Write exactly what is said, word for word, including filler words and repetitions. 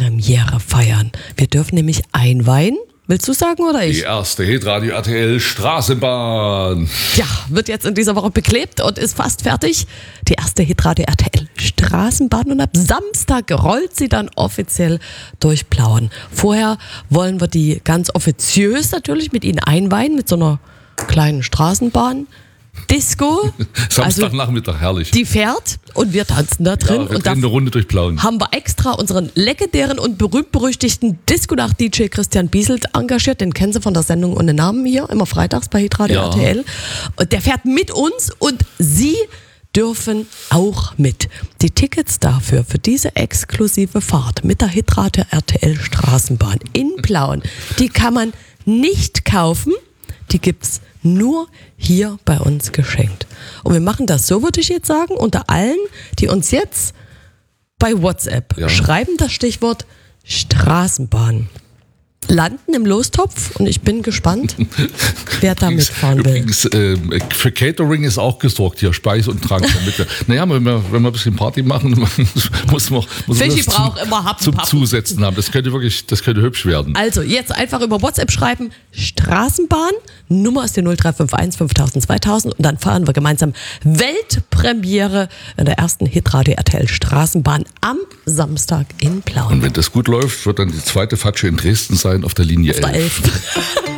Weltpremiere feiern. Wir dürfen nämlich einweihen. Willst du sagen oder ich? Die erste Hitradio R T L Straßenbahn. Ja, wird jetzt in dieser Woche beklebt und ist fast fertig. Die erste Hitradio R T L Straßenbahn und ab Samstag rollt sie dann offiziell durch Plauen. Vorher wollen wir die ganz offiziös natürlich mit Ihnen einweihen, mit so einer kleinen Straßenbahn. Disco. Samstagnachmittag, also, herrlich. Die fährt und wir tanzen da drin. Ja, wir und drehen eine Runde durch Plauen. Haben wir extra unseren legendären und berühmt-berüchtigten Disco-Nacht-D J Christian Bieselt engagiert. Den kennen Sie von der Sendung ohne Namen hier, immer freitags bei Hitradio ja. R T L. Und der fährt mit uns und Sie dürfen auch mit. Die Tickets dafür, für diese exklusive Fahrt mit der Hitradio R T L Straßenbahn in Plauen, die kann man nicht kaufen. Die gibt's nur hier bei uns geschenkt. Und wir machen das so, würde ich jetzt sagen, unter allen, die uns jetzt bei WhatsApp ja. schreiben das Stichwort Straßenbahn. Landen im Lostopf und ich bin gespannt, wer da mitfahren will. Übrigens, äh, für Catering ist auch gesorgt hier, Speis und Trank. Damit naja, wenn wir, wenn wir ein bisschen Party machen, muss man, muss man das zum, immer Happen, zum Pappen. Zusetzen haben. Das könnte wirklich, das könnte hübsch werden. Also jetzt einfach über WhatsApp schreiben, Straßenbahn, Nummer ist die null drei fünf eins fünftausend zweitausend und dann fahren wir gemeinsam Weltpremiere in der ersten Hitradio R T L Straßenbahn am Samstag in Plauen. Und wenn das gut läuft, wird dann die zweite Fatsche in Dresden sein auf der Linie elf.